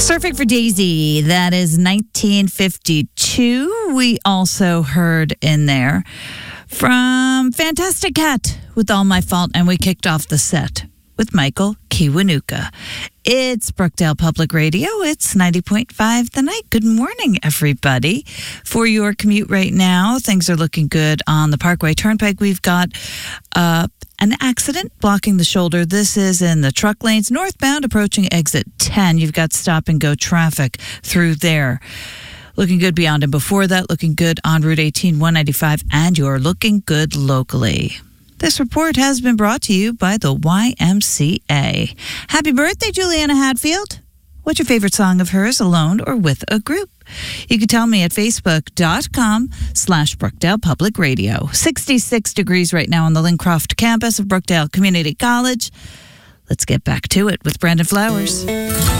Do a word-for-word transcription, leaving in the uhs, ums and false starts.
Surfing for Daisy, that is nineteen fifty-two. We also heard in there from Fantastic Cat with All My Fault, and we kicked off the set with Michael Kiwanuka. It's Brookdale Public Radio. It's ninety point five The Night. Good morning, everybody. For your commute right now, things are looking good on the Parkway Turnpike. We've got uh, an accident blocking the shoulder. This is in the truck lanes, northbound approaching exit ten. You've got stop and go traffic through there. Looking good beyond and before that, looking good on Route eighteen, one ninety-five, and you're looking good locally. This report has been brought to you by the Y M C A. Happy birthday, Juliana Hadfield. What's your favorite song of hers, alone or with a group? You can tell me at facebook.com slash Brookdale Public Radio. sixty-six degrees right now on the Lincroft campus of Brookdale Community College. Let's get back to it with Brandon Flowers.